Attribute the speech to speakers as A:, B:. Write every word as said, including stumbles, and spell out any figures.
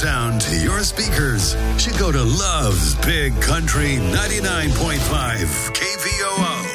A: sound to your speakers should go to Love's Big Country ninety-nine point five K V O O.